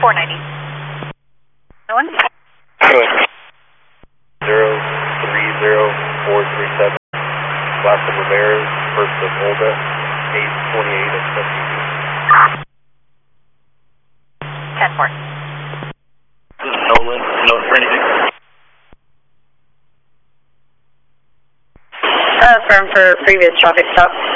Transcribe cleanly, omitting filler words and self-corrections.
490. No one? 030437. Last of Rivera, first of Olga, 828 of 10-4. Nolan, note for anything? Firm for previous traffic stop.